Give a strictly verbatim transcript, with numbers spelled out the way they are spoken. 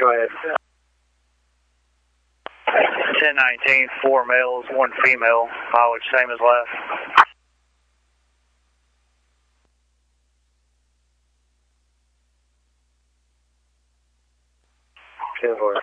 Go ahead. ten nineteen, four males, one female, mileage same as last. ten four.